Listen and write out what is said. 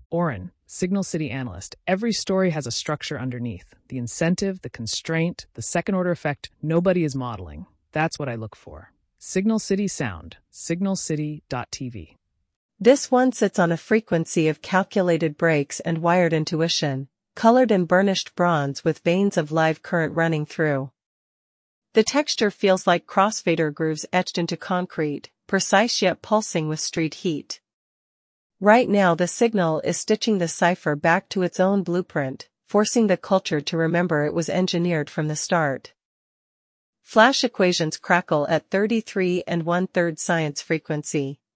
Oren, Signal City analyst. Every story has a structure underneath. The incentive, the constraint, the second-order effect nobody is modeling. That's what I look for. Signal City Sound, signalcity.tv. This one sits on a frequency of calculated breaks and wired intuition, colored in burnished bronze with veins of live current running through. The texture feels like crossfader grooves etched into concrete, precise yet pulsing with street heat. Right now the signal is stitching the cipher back to its own blueprint, forcing the culture to remember it was engineered from the start. Flash equations crackle at 33 1/3 science frequency.